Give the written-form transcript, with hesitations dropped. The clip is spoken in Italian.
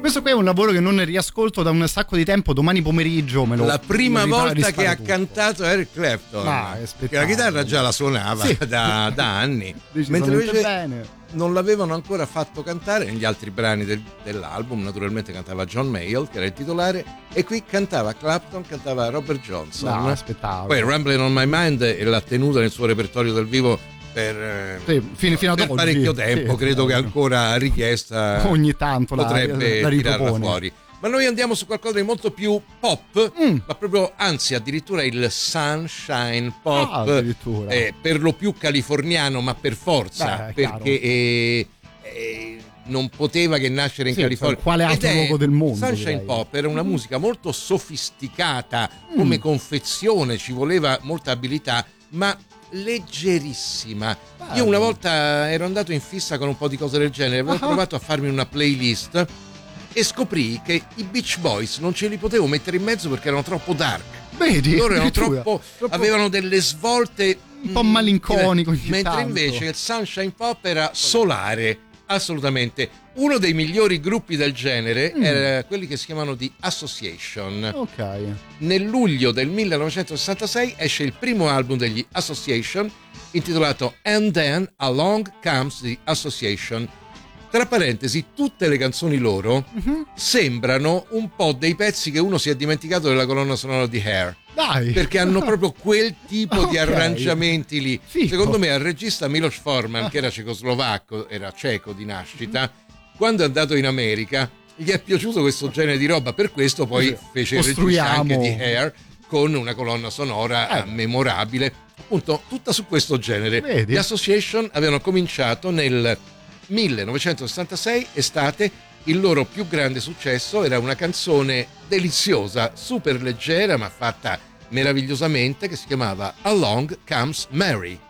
Questo qui è un lavoro che non riascolto da un sacco di tempo. Domani pomeriggio me lo la prima volta che ha tutto. cantato Eric Clapton, che la chitarra già la suonava da anni, mentre invece bene. non l'avevano ancora fatto cantare negli altri brani dell'album. Naturalmente cantava John Mayall, che era il titolare, e qui cantava Clapton, cantava Robert Johnson. Poi Ramblin' on My Mind l'ha tenuta nel suo repertorio dal vivo per fino ad oggi, parecchio tempo. Credo che ancora a richiesta ogni tanto potrebbe la tirarla fuori. Ma noi andiamo su qualcosa di molto più pop, ma proprio, anzi addirittura il sunshine pop, per lo più californiano, ma per forza, perché non poteva che nascere in California. Quale altro luogo del mondo? Sunshine pop era una musica molto sofisticata come confezione, ci voleva molta abilità, ma leggerissima. Io una volta ero andato in fissa con un po' di cose del genere, avevo provato a farmi una playlist e scoprì che i Beach Boys non ce li potevo mettere in mezzo perché erano troppo dark. Vedi? Loro erano troppo avevano delle svolte un po' malinconico, mentre invece il Sunshine Pop era solare, assolutamente. Uno dei migliori gruppi del genere era quelli che si chiamano The Association. Nel luglio del 1966 esce il primo album degli Association, intitolato And Then Along Comes the Association. Tra parentesi, tutte le canzoni loro sembrano un po' dei pezzi che uno si è dimenticato della colonna sonora di Hair. Dai. Perché hanno proprio quel tipo di arrangiamenti lì. Secondo me al regista Miloš Forman, che era cecoslovacco, era ceco di nascita, quando è andato in America gli è piaciuto questo genere di roba, per questo poi fece il regista anche di Hair con una colonna sonora memorabile, appunto tutta su questo genere. Vedi? The Association avevano cominciato nel 1966 estate. Il loro più grande successo era una canzone deliziosa, super leggera ma fatta meravigliosamente, che si chiamava Along Comes Mary.